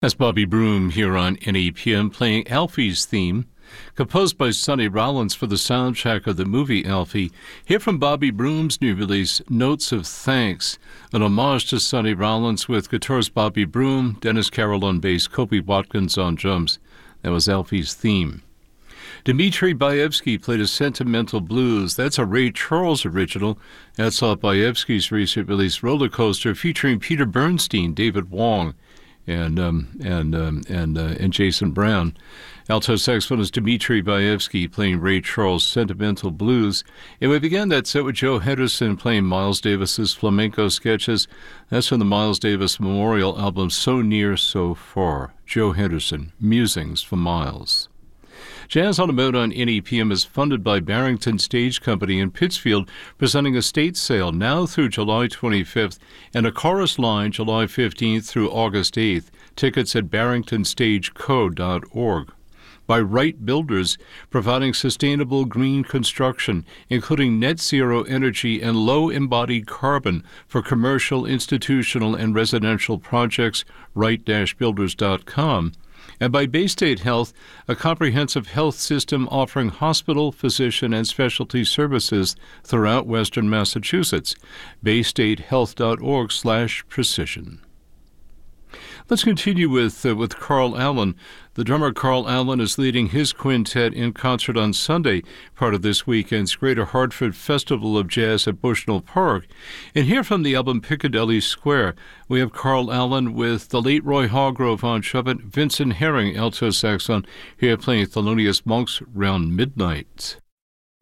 That's Bobby Broom here on NEPM playing Alfie's theme, composed by Sonny Rollins for the soundtrack of the movie Alfie. Here from Bobby Broom's new release, Notes of Thanks, an homage to Sonny Rollins with guitarist Bobby Broom, Dennis Carroll on bass, Kobe Watkins on drums. That was Alfie's theme. Dmitri Baevsky played a Sentimental Blues. That's a Ray Charles original. That's off Baevsky's recent release Roller Coaster, featuring Peter Bernstein, David Wong, and Jason Brown. Alto saxophonist Dmitri Baevsky playing Ray Charles' Sentimental Blues. And we began that set with Joe Henderson playing Miles Davis's Flamenco Sketches. That's from the Miles Davis Memorial album So Near, So Far. Joe Henderson, Musings for Miles. Jazz on the Mode on NEPM is funded by Barrington Stage Company in Pittsfield, presenting a state sale now through July 25th and a chorus line July 15th through August 8th. Tickets at barringtonstageco.org. By Wright Builders, providing sustainable green construction, including net zero energy and low embodied carbon for commercial, institutional, and residential projects, wright-builders.com. And by Baystate Health, a comprehensive health system offering hospital, physician, and specialty services throughout Western Massachusetts. BayStateHealth.org/precision. Let's continue with Carl Allen. The drummer Carl Allen is leading his quintet in concert on Sunday, part of this weekend's Greater Hartford Festival of Jazz at Bushnell Park. And here from the album Piccadilly Square, we have Carl Allen with the late Roy Hargrove on trumpet, Vincent Herring alto saxophone, here playing Thelonious Monk's Round Midnight.